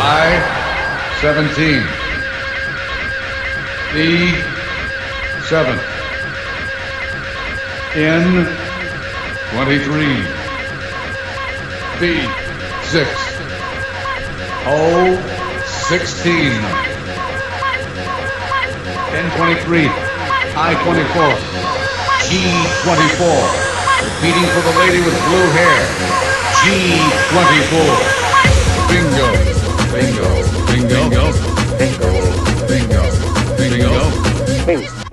I-17. B-7. N-23. B-6. O-16. N-23. I-24. G-24. Repeating for the lady with blue hair. G-24. Bingo. Bingo. Bingo. Bingo. Bingo. Bingo. Bingo. Bingo.